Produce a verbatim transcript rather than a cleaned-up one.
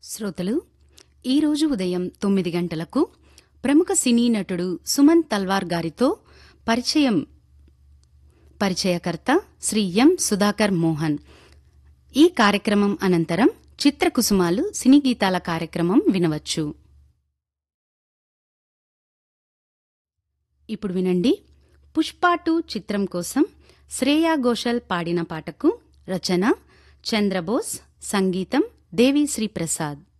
శ్రోతలు, ఈరోజు ఉదయం తొమ్మిది గంటలకు ప్రముఖ సినీ నటుడు సుమన్ తల్వార్ గారితో పరిచయం పరిచయకర్త శ్రీ ఎం సుధాకర్ మోహన్. ఈ కార్యక్రమం అనంతరం చిత్రకుసుమాలు సినీ గీతాల కార్యక్రమం వినవచ్చు. ఇప్పుడు వినండి, పుష్ప టూ చిత్రం కోసం శ్రేయా ఘోషల్ పాడిన పాటకు రచన చంద్రబోస్, సంగీతం దేవిశ్రీ ప్రసాద్.